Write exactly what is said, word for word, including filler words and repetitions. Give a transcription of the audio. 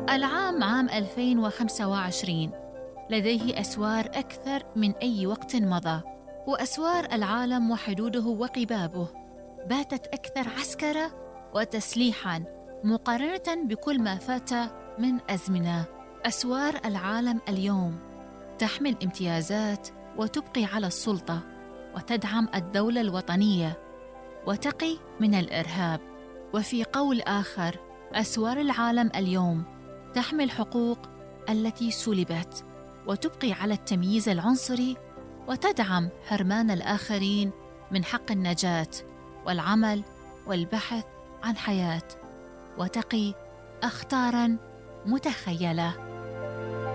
العام عام ألفين وخمسة وعشرين، لديه أسوار أكثر من أي وقت مضى، وأسوار العالم وحدوده وقبابه باتت أكثر عسكرة وتسليحاً مقارنة بكل ما فات من أزمنة. أسوار العالم اليوم تحمل امتيازات وتبقي على السلطة وتدعم الدولة الوطنية وتقي من الإرهاب. وفي قول آخر، أسوار العالم اليوم تحمل حقوق التي سلبت وتبقي على التمييز العنصري وتدعم حرمان الآخرين من حق النجاة والعمل والبحث عن حياة، وتقي أخطاراً متخيلة.